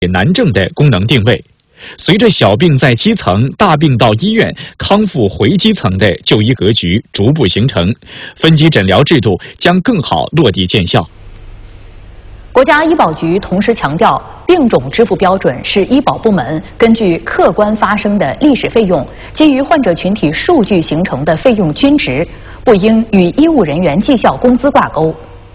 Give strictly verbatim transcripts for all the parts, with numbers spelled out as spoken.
难症的功能定位。随着小病在基层，大病到医院，康复回基层的就医格局逐步形成，分级诊疗制度将更好落地见效。 国家医保局同时强调，病种支付标准是医保部门根据客观发生的历史费用，基于患者群体数据形成的费用均值，不应与医务人员绩效工资挂钩。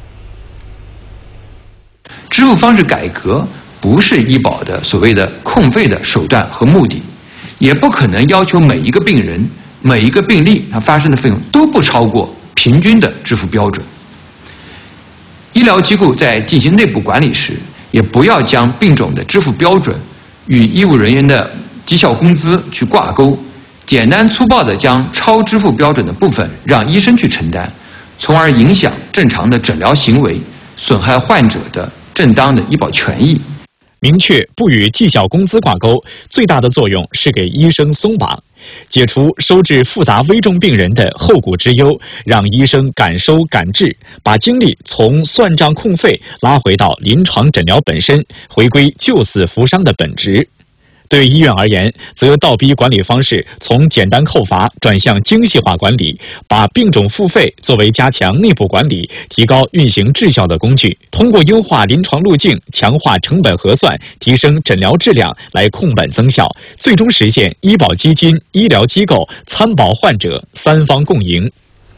支付方式改革不是医保的所谓的控费的手段和目的，也不可能要求每一个病人、每一个病例它发生的费用都不超过平均的支付标准。医疗机构在进行内部管理时，也不要将病种的支付标准与医务人员的绩效工资去挂钩，简单粗暴地将超支付标准的部分让医生去承担，从而影响正常的诊疗行为，损害患者的正当的医保权益。 明确不与绩效工资挂钩，最大的作用是给医生松绑，解除收治复杂危重病人的后顾之忧，让医生敢收敢治，把精力从算账控费拉回到临床诊疗本身，回归救死扶伤的本质。对医院而言，则倒逼管理方式从简单扣罚转向精细化管理，把病种付费作为加强内部管理、提高运行质效的工具，通过优化临床路径、强化成本核算、提升诊疗质量来控本增效，最终实现医保基金、医疗机构、参保患者三方共赢。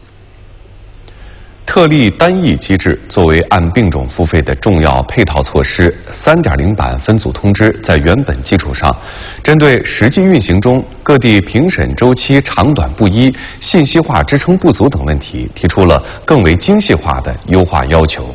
特例单一机制作为按病种付费的重要配套措施， 三点零 版分组通知在原本基础上，针对实际运行中各地评审周期长短不一、信息化支撑不足等问题，提出了更为精细化的优化要求。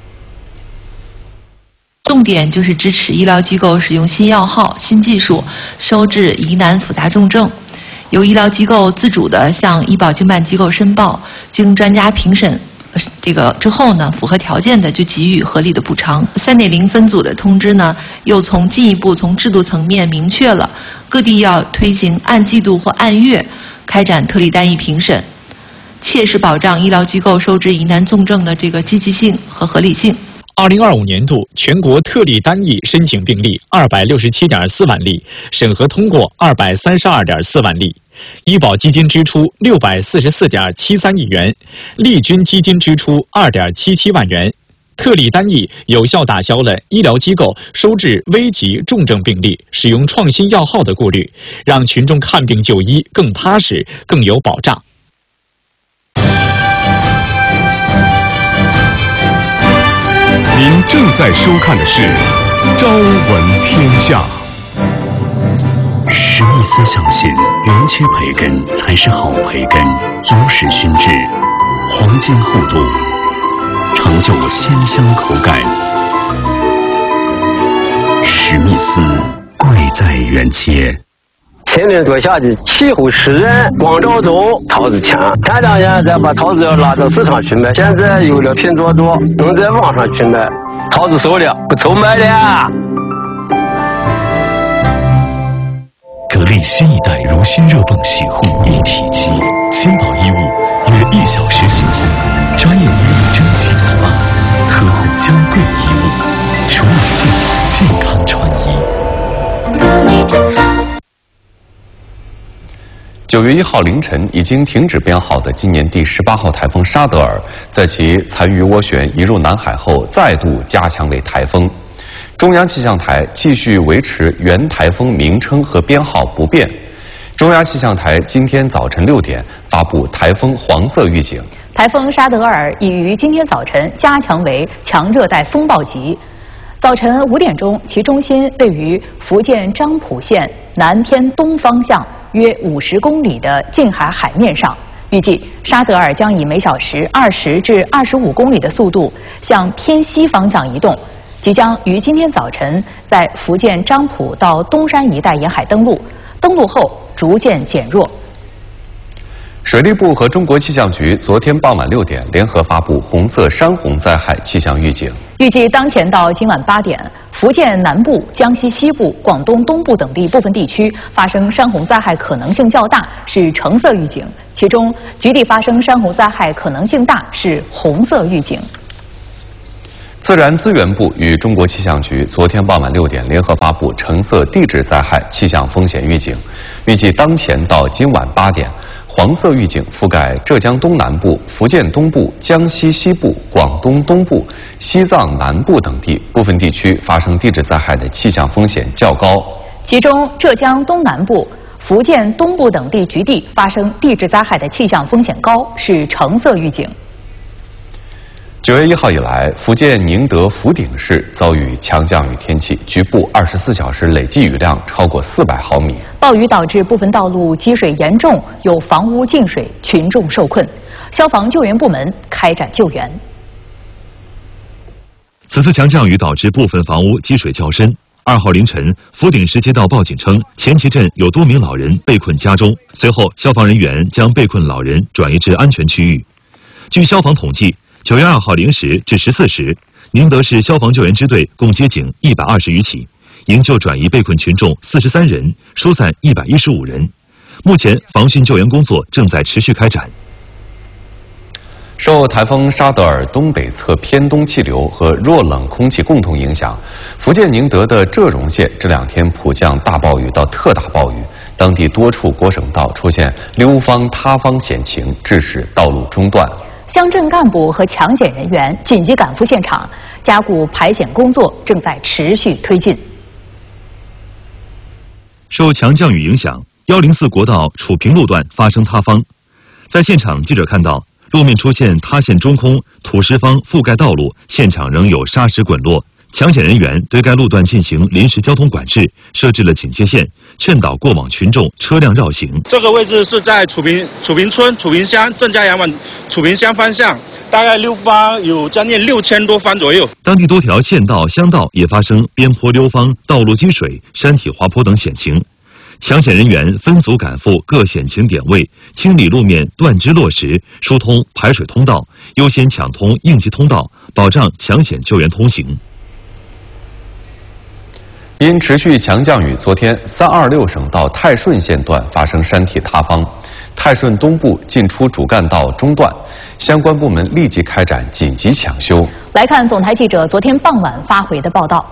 重点就是支持医疗机构使用新药号、新技术收治疑难复杂重症，由医疗机构自主地向医保经办机构申报，经专家评审这个之后呢，符合条件的就给予合理的补偿。三点零分组的通知呢，又从进一步从制度层面明确了各地要推行按季度或按月开展特例单一评审，切实保障医疗机构收治疑难重症的这个积极性和合理性。 二零二五年度全国特例单一申请病例二百六十七点四万例，审核通过二百三十二点四万例，医保基金支出六百四十四点七三亿元，利均基金支出二点七七万元。特例单一有效打消了医疗机构收治危急重症病例、使用创新药号的顾虑，让群众看病就医更踏实、更有保障。 您正在收看的是《朝闻天下》。 史密斯相信，原切培根才是好培根，足使熏制，黄金厚度，成就鲜香口感。史密斯贵在原切。 千年多下的气候湿润，光照足，桃子强。前两年咱把桃子要拉到市场去卖，现在有了拼多多，能在网上去卖，桃子熟了，不愁卖了。 格力新一代如新热泵洗护一体机，轻薄衣物约一小时洗护，专业衣物蒸汽 S P A， 呵护娇贵衣物，处理净健康穿衣。 格力真好。九月一号凌晨已经停止编号的今年第十八号台风沙德尔，在其残余涡旋移入南海后，再度加强为台风。中央气象台继续维持原台风名称和编号不变。中央气象台今天早晨六点发布台风黄色预警， 台风沙德尔已于今天早晨加强为强热带风暴级。早晨五点钟，其中心位于福建漳浦县南偏东方向约五十公里的近海海面上。预计沙德尔将以每小时二十至二十五公里的速度向偏西方向移动，即将于今天早晨在福建漳浦到东山一带沿海登陆，登陆后逐渐减弱。 水利部和中国气象局昨天傍晚六点联合发布红色山洪灾害气象预警。 预计当前到今晚八点，福建南部、江西西部、广东东部等地部分地区发生山洪灾害可能性较大，是橙色预警；其中局地发生山洪灾害可能性大，是红色预警。 自然资源部与中国气象局昨天傍晚六点联合发布橙色地质灾害气象风险预警，预计当前到今晚八点，黄色预警覆盖浙江东南部、福建东部、江西西部、广东东部、西藏南部等地，部分地区发生地质灾害的气象风险较高。 其中，浙江东南部、福建东部等地局地发生地质灾害的气象风险高，是橙色预警。 九月一号以来，福建宁德福鼎市遭遇强降雨天气，局部二十四小时累计雨量超过四百毫米。 暴雨导致部分道路积水严重，有房屋进水，群众受困。消防救援部门开展救援。 此次强降雨导致部分房屋积水较深。二号凌晨，福鼎市接到报警称，前旗镇有多名老人被困家中。随后，消防人员将被困老人转移至安全区域。据消防统计，九月二号零时至十四时，宁德市消防救援支队共接警一百二十余起，营救转移被困群众四十三人，疏散一百一十五人。目前，防汛救援工作正在持续开展。 受台风沙德尔东北侧偏东气流和弱冷空气共同影响，福建宁德的浙荣县这两天普降大暴雨到特大暴雨，当地多处国省道出现溜方塌方险情，致使道路中断。 乡镇干部和抢险人员紧急赶赴现场，加固排险工作正在持续推进。 受强降雨影响，一零四国道楚平路段发生塌方，在现场记者看到，路面出现塌陷中空，土石方覆盖道路，现场仍有沙石滚落。抢险人员对该路段进行临时交通管制，设置了警戒线，劝导过往群众车辆绕行。 这个位置是在楚平楚平村楚平乡郑家阳往楚平乡方向，大概溜方有将近六千多方左右。 当地多条县道、乡道也发生边坡溜方、道路积水、山体滑坡等险情。抢险人员分组赶赴各险情点位，清理路面断枝落石，疏通排水通道，优先抢通应急通道，保障抢险救援通行。 因持续强降雨，昨天三二六省道泰顺线段发生山体塌方，泰顺东部进出主干道中断，相关部门立即开展紧急抢修。 来看总台记者昨天傍晚发回的报道。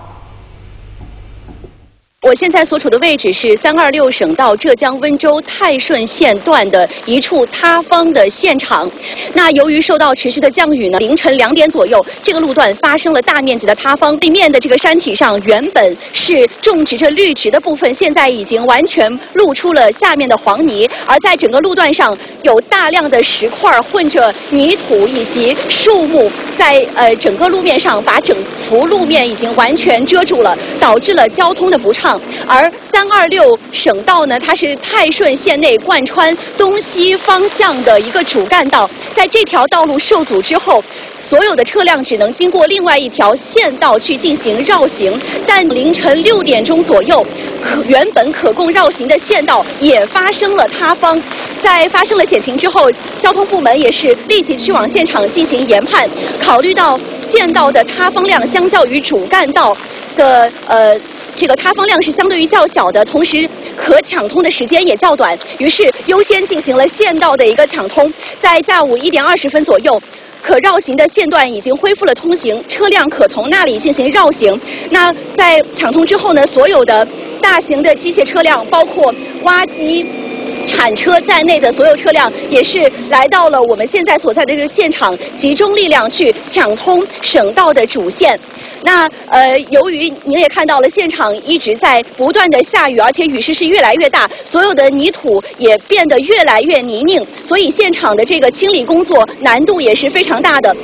我现在所处的位置是三二六省道浙江温州泰顺线段的一处塌方的现场。那由于受到持续的降雨呢，凌晨两点左右，这个路段发生了大面积的塌方。地面的这个山体上原本是种植着绿植的部分，现在已经完全露出了下面的黄泥。而在整个路段上有大量的石块混着泥土以及树木，在呃整个路面上把整幅路面已经完全遮住了，导致了交通的不畅。而三二六省道呢，它是泰顺县内贯穿东西方向的一个主干道，在这条道路受阻之后，所有的车辆只能经过另外一条县道去进行绕行。但凌晨六点钟左右，可原本可供绕行的县道也发生了塌方。在发生了险情之后，交通部门也是立即去往现场进行研判，考虑到县道的塌方量相较于主干道的呃。这个塌方量是相对于较小的，同时可抢通的时间也较短，于是优先进行了县道的一个抢通。在下午一点二十分左右，可绕行的线段已经恢复了通行，车辆可从那里进行绕行。那在抢通之后呢，所有的大型的机械车辆，包括挖机、铲车在内的所有车辆也是来到了我们现在所在的这个现场，集中力量去抢通省道的主线。那呃，由于您也看到了，现场一直在不断的下雨，而且雨势是越来越大，所有的泥土也变得越来越泥泞，所以现场的这个清理工作难度也是非常大的。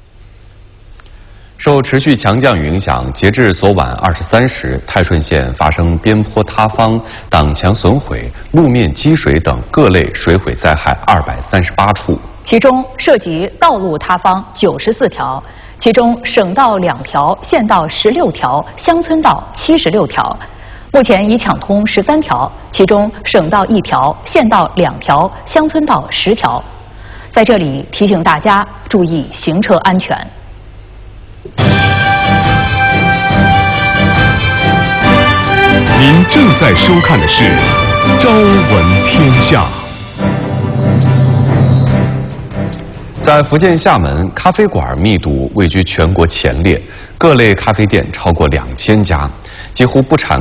受持续强降雨影响，截至昨晚二十三时，泰顺县发生边坡塌方、挡墙损毁、路面积水等各类水毁灾害二百三十八处， 其中涉及道路塌方九十四条，其中省道两条、县道十六条、乡村道七十六条。目前已抢通十三条，其中省道一条、县道两条、乡村道十条。在这里提醒大家注意行车安全。 您正在收看的是《朝闻天下》。 在福建厦门，咖啡馆密度位居全国前列，各类咖啡店超过两千家，几乎不产